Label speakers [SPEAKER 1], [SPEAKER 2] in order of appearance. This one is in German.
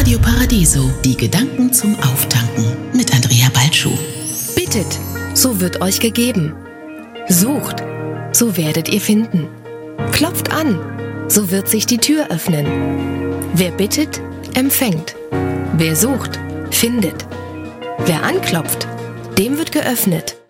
[SPEAKER 1] Radio Paradiso, die Gedanken zum Auftanken mit Andrea Balschuh.
[SPEAKER 2] Bittet, so wird euch gegeben. Sucht, so werdet ihr finden. Klopft an, so wird sich die Tür öffnen. Wer bittet, empfängt. Wer sucht, findet. Wer anklopft, dem wird geöffnet.